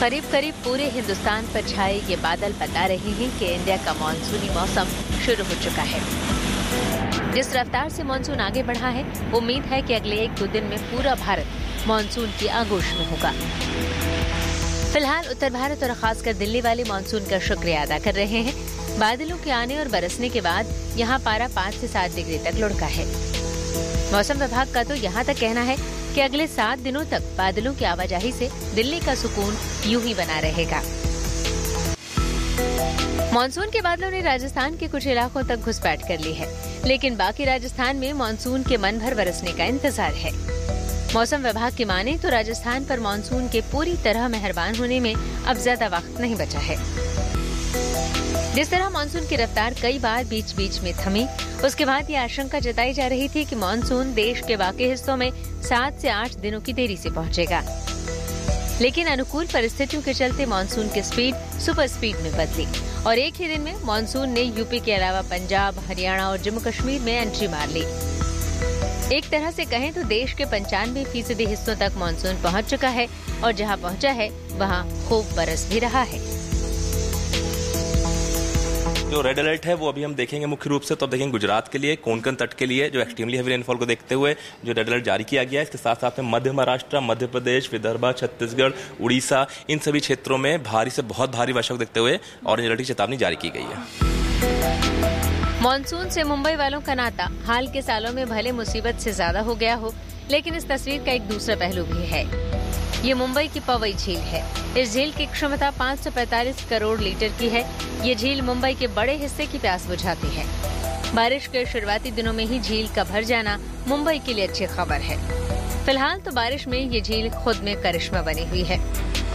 करीब करीब पूरे हिंदुस्तान पर छाए ये बादल बता रहे हैं कि इंडिया का मानसूनी मौसम शुरू हो चुका है। जिस रफ्तार से मानसून आगे बढ़ा है, उम्मीद है कि अगले 1-2 दिन में पूरा भारत मानसून की आगोश में होगा। फिलहाल उत्तर भारत और खासकर दिल्ली वाले मानसून का शुक्रिया अदा कर रहे हैं। बादलों के आने और बरसने के बाद यहाँ पारा 5 से 7 डिग्री तक लुढ़का है। मौसम विभाग का तो यहाँ तक कहना है कि अगले 7 दिनों तक बादलों की आवाजाही से दिल्ली का सुकून यूं ही बना रहेगा। मानसून के बादलों ने राजस्थान के कुछ इलाकों तक घुसपैठ कर ली है, लेकिन बाकी राजस्थान में मानसून के मन भर बरसने का इंतजार है। मौसम विभाग की माने तो राजस्थान पर मानसून के पूरी तरह मेहरबान होने में अब ज्यादा वक्त नहीं बचा है। जिस तरह मानसून की रफ्तार कई बार बीच बीच में थमी, उसके बाद ये आशंका जताई जा रही थी कि मानसून देश के बाकी हिस्सों में 7 से 8 दिनों की देरी से पहुंचेगा। लेकिन अनुकूल परिस्थितियों के चलते मानसून की स्पीड सुपर स्पीड में बदली और एक ही दिन में मानसून ने यूपी के अलावा पंजाब, हरियाणा और जम्मू कश्मीर में एंट्री मार ली। एक तरह से कहें तो देश के 95% हिस्सों तक मानसून पहुंच चुका है और जहां पहुंचा है वहां खूब बरस भी रहा है। जो रेड अलर्ट है वो अभी हम देखेंगे मुख्य रूप से, तो अब देखेंगे गुजरात के लिए, कोंकण तट के लिए जो एक्सट्रीमली हेवी रेनफॉल को देखते हुए जो रेड अलर्ट जारी किया गया है। इसके साथ साथ में मध्य महाराष्ट्र, मध्य प्रदेश, विदर्भ, छत्तीसगढ़, उड़ीसा, इन सभी क्षेत्रों में भारी से बहुत भारी वर्षा को देखते हुए ऑरेंज अलर्ट की चेतावनी जारी की गई है। मानसून से मुंबई वालों का नाता हाल के सालों में भले मुसीबत से ज्यादा हो गया हो, लेकिन इस तस्वीर का एक दूसरा पहलू भी है। ये मुंबई की पवई झील है। इस झील की क्षमता 545 करोड़ लीटर की है। ये झील मुंबई के बड़े हिस्से की प्यास बुझाती है। बारिश के शुरुआती दिनों में ही झील का भर जाना मुंबई के लिए अच्छी खबर है। फिलहाल तो बारिश में ये झील खुद में करिश्मा बनी हुई है।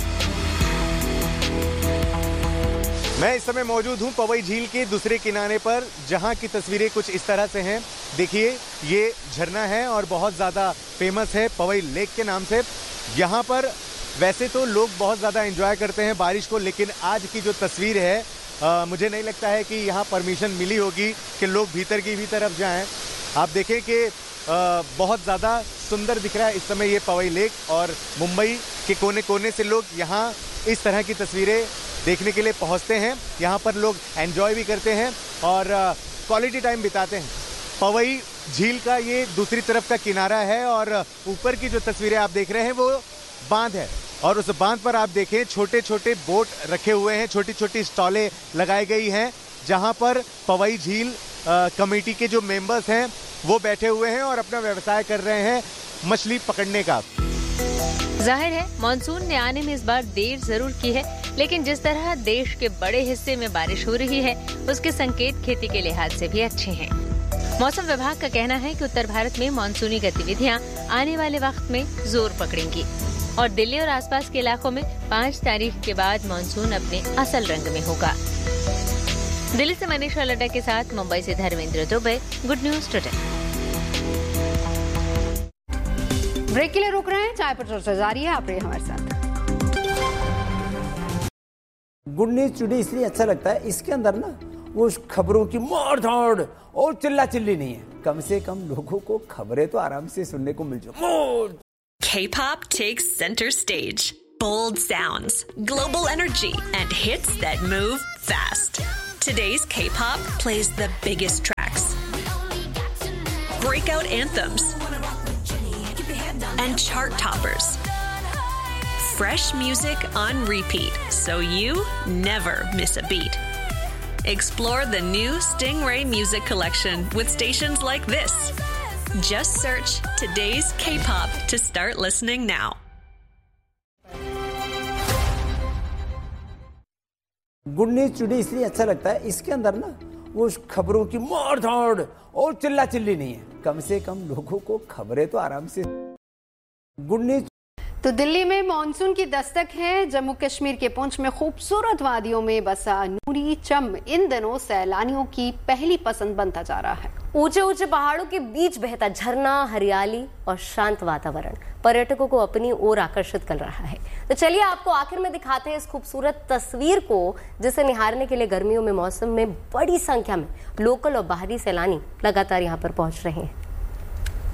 मैं इस समय मौजूद हूं पवई झील के दूसरे किनारे पर, जहां की तस्वीरें कुछ इस तरह से हैं। देखिए, ये झरना है और बहुत ज़्यादा फेमस है पवई लेक के नाम से। यहाँ पर वैसे तो लोग बहुत ज़्यादा एंजॉय करते हैं बारिश को, लेकिन आज की जो तस्वीर है मुझे नहीं लगता है कि यहाँ परमिशन मिली होगी कि लोग भीतर की भी तरफ जाएं। आप देखें कि बहुत ज़्यादा सुंदर दिख रहा है इस समय ये पवई लेक, और मुंबई के कोने कोने से लोग यहाँ इस तरह की तस्वीरें देखने के लिए पहुँचते हैं। यहाँ पर लोग एंजॉय भी करते हैं और क्वालिटी टाइम बिताते हैं। पवई झील का ये दूसरी तरफ का किनारा है और ऊपर की जो तस्वीरें आप देख रहे हैं वो बांध है, और उस बांध पर आप देखें छोटे छोटे बोट रखे हुए हैं, छोटी छोटी स्टॉलें लगाई गई हैं, जहां पर पवई झील कमेटी के जो मेंबर्स हैं वो बैठे हुए हैं और अपना व्यवसाय कर रहे हैं मछली पकड़ने का। जाहिर है मानसून ने आने में इस बार देर जरूर की है, लेकिन जिस तरह देश के बड़े हिस्से में बारिश हो रही है उसके संकेत खेती के लिहाज से भी अच्छे हैं। मौसम विभाग का कहना है कि उत्तर भारत में मानसूनी गतिविधियां आने वाले वक्त में जोर पकड़ेंगी और दिल्ली और आसपास के इलाकों में 5 तारीख के बाद मानसून अपने असल रंग में होगा। दिल्ली से मनीषा लड्डा के साथ मुंबई से Dharmendra Dubey, good news today. Break के लिए रुक रहे हैं, चाय पर चर्चा जारी है, आप रहिए हमारे साथ। गुड न्यूज टुडे इसलिए अच्छा लगता है, इसके अंदर ना वो खबरों की मार धाड़ और चिल्ला चिल्ली नहीं है। कम से कम लोगों को खबरें तो आराम से सुनने को मिल जाए। K-pop takes center stage. Bold sounds, global energy, and hits that move fast. Today's K-pop plays the biggest tracks, breakout anthems, and chart toppers. Fresh music on repeat, so you never miss a beat. Explore the new Stingray Music Collection with stations like this. Just search today's K-pop to start listening now. Good news today इसलिए अच्छा लगता है, इसके अंदर ना वो खबरों की मार धाड़ और चिल्ला चिल्ली नहीं है। कम से कम लोगों को खबरें तो आराम से। Good news. तो दिल्ली में मानसून की दस्तक है। जम्मू कश्मीर के पुंछ में खूबसूरत वादियों में बसा नूरी चम इन दिनों सैलानियों की पहली पसंद बनता जा रहा है। ऊंचे ऊंचे पहाड़ों के बीच बहता झरना, हरियाली और शांत वातावरण पर्यटकों को अपनी ओर आकर्षित कर रहा है। तो चलिए आपको आखिर में दिखाते हैं इस खूबसूरत तस्वीर को, जिसे निहारने के लिए गर्मियों में मौसम में बड़ी संख्या में लोकल और बाहरी सैलानी लगातार यहाँ पर पहुंच रहे हैं।